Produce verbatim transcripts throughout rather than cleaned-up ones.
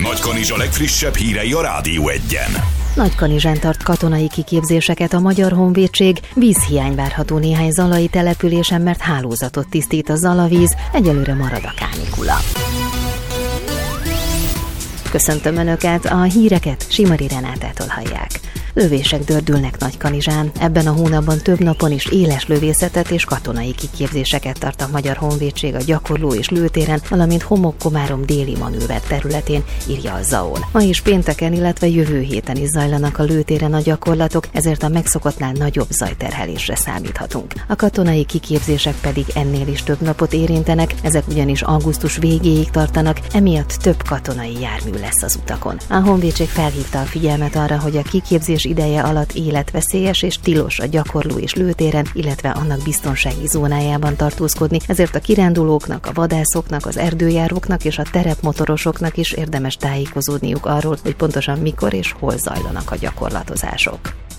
Nagykanizsa legfrissebb hírei a Rádió Egyen. Nagykanizsán tart katonai kiképzéseket a Magyar Honvédség, vízhiány várható néhány zalai településen, mert hálózatot tisztít a zalavíz, egyelőre marad a kánikula. Köszöntöm Önöket, a híreket Simari Renátától hallják. Lövések dördülnek Nagykanizsán. Ebben a hónapban több napon is éles lövészetet és katonai kiképzéseket tart a Magyar Honvédség a gyakorló és lőtéren, valamint Homok-Komárom déli manőver területén, írja a zé á o en. Ma is pénteken, illetve jövő héten is zajlanak a lőtéren a gyakorlatok, ezért a megszokottnál nagyobb zajterhelésre számíthatunk. A katonai kiképzések pedig ennél is több napot érintenek, ezek ugyanis augusztus végéig tartanak, emiatt több katonai jármű lesz az utakon. A Honvédség felhívta a figyelmet arra, hogy a kiképzés ideje alatt életveszélyes és tilos a gyakorló és lőtéren, illetve annak biztonsági zónájában tartózkodni, ezért a kirándulóknak, a vadászoknak, az erdőjáróknak és a terepmotorosoknak is érdemes tájékozódniuk arról, hogy pontosan mikor és hol zajlanak a gyakorlatozások.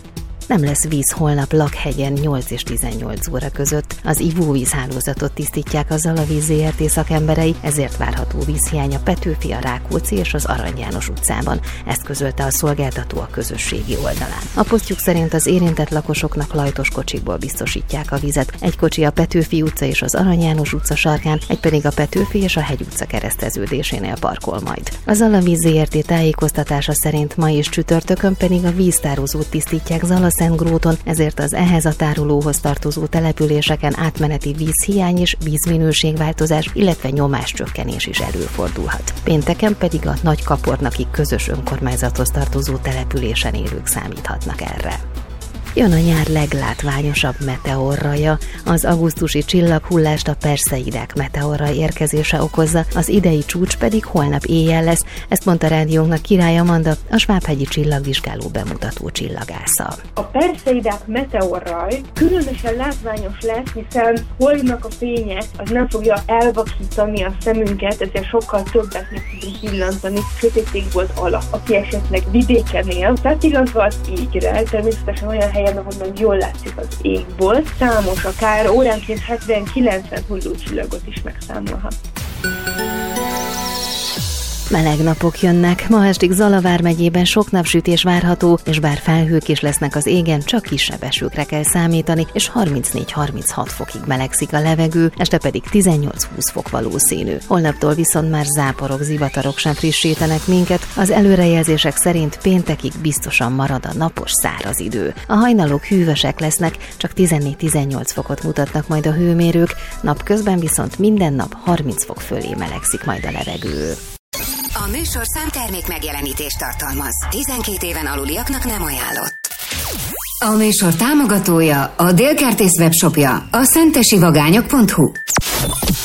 Nem lesz víz holnap Lakhegyen nyolc és tizennyolc óra között. Az ivóvízhálózatot tisztítják a Zalavíz zé er té szakemberei, ezért várható vízhiány a Petőfi, a Rákóczi és az Arany János utcában. Ezt közölte a szolgáltató a közösségi oldalán. A posztjuk szerint az érintett lakosoknak lajtos kocsikból biztosítják a vizet. Egy kocsi a Petőfi utca és az Arany János utca sarkán, egy pedig a Petőfi és a Hegy utca kereszteződésénél parkol majd. A Zalavíz zé er té tájékoztatása szerint ma és csütörtökön pedig a víztározót tisztítják Zalaszentgróton, ezért az ehhez a tárolóhoz tartozó településeken átmeneti vízhiány és vízminőségváltozás, illetve nyomáscsökkenés is előfordulhat. Pénteken pedig a Nagykapornaki közös önkormányzathoz tartozó településen élők számíthatnak erre. Jön a nyár leglátványosabb meteorraja. Az augusztusi csillaghullást a Perseidák meteorra érkezése okozza, az idei csúcs pedig holnap éjjel lesz, ezt mondta rádiónknak Király Amanda, a Svábhegyi csillagvizsgáló bemutató csillagásza. A Perseidák meteorraj különösen látványos lesz, hiszen holdnak a fénye az nem fogja elvakítani a szemünket, ezért sokkal többet meg tudunk pillantani sötétségbolt alatt. Aki esetleg vidéken él, tehát pillantva az égre, természetesen olyan helyen, ahonnan jól látszik az égbolt, számos, akár óránként hetven-kilencven hullócsillagot is megszámolhat. Meleg napok jönnek, ma estig Zala vármegyében sok napsütés várható, és bár felhők is lesznek az égen, csak kisebb esőkre kell számítani, és harmincnégy-harminchat fokig melegszik a levegő, este pedig tizennyolc-húsz fok valószínű. Holnaptól viszont már záporok, zivatarok sem frissítenek minket, az előrejelzések szerint péntekig biztosan marad a napos száraz idő. A hajnalok hűvösek lesznek, csak tizennégy-tizennyolc fokot mutatnak majd a hőmérők, napközben viszont minden nap harminc fok fölé melegszik majd a levegő. A műsorszám termék megjelenítést tartalmaz. tizenkét éven aluliaknak nem ajánlott. A műsor támogatója, a Dél Kertész webshopja, a szentesi vagányok pont hu.